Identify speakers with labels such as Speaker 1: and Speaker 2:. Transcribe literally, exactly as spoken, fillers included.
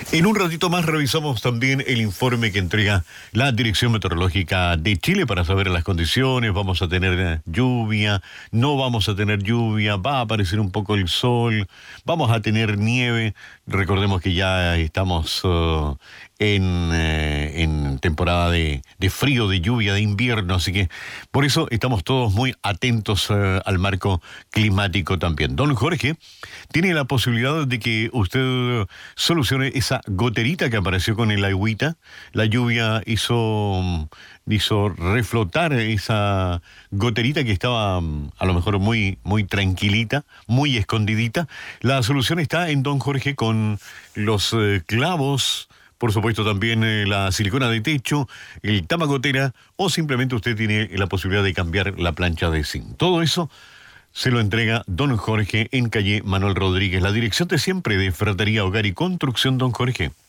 Speaker 1: En un ratito más revisamos también el informe que entrega la Dirección Meteorológica de Chile para saber las condiciones. Vamos a tener lluvia, no vamos a tener lluvia, va a aparecer un poco el sol, vamos a tener nieve. Recordemos que ya estamos uh, en, eh, en temporada de, de frío, de lluvia, de invierno, así que por eso estamos todos muy atentos uh, al marco climático también. Don Jorge, tiene la posibilidad de que usted solucione esa goterita que apareció con el agüita. La lluvia hizo, hizo reflotar esa goterita que estaba a lo mejor muy, muy tranquilita, muy escondidita. La solución está en Don Jorge con los eh, clavos, por supuesto también eh, la silicona de techo, el tapagotera, o simplemente usted tiene la posibilidad de cambiar la plancha de zinc. Todo eso se lo entrega Don Jorge en calle Manuel Rodríguez, la dirección de siempre de Ferretería, Hogar y Construcción, Don Jorge.